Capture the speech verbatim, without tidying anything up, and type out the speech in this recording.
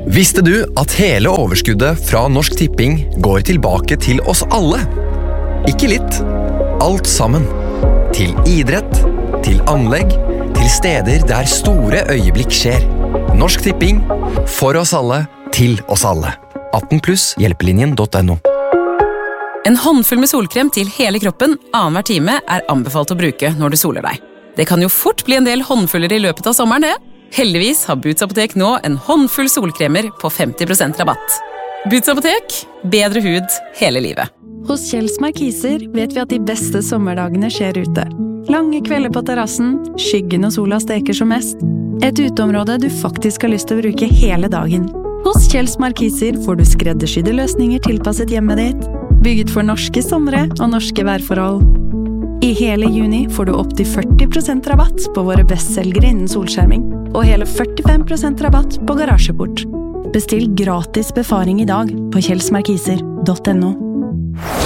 Visste du at hele overskuddet fra Norsk Tipping går tilbake til oss alle? Ikke litt, alt sammen. Til idrett, til anlegg, til steder der store øyeblikk skjer. Norsk Tipping, for oss alle, til oss alle. atten pluss hjelpelinjen punktum no. En håndfull med solkrem til hele kroppen annenhver time er anbefalt å bruke når du soler deg. Det kan jo fort bli en del håndfuller i løpet av sommeren, det. Heldigvis har Boots Apotek nå en håndfull solkremer på femti prosent rabatt. Boots Apotek, bedre hud hele livet. Hos Kjells Markiser vet vi at de beste sommerdagene skjer ute. Lange kvelder på terrassen, skyggen og sola steker som mest. Et uteområde du faktisk har lyst til å bruke hele dagen. Hos Kjells Markiser får du skreddersydde løsninger tilpasset hjemmet ditt, bygget for norske somre og norske værforhold. I hele juni får du opp til førti prosent rabatt på våre bestselgere innen solskjerming, og hele førtifem prosent rabatt på garasjeport. Bestill gratis befaring i dag på kjelsmarkiser punktum no.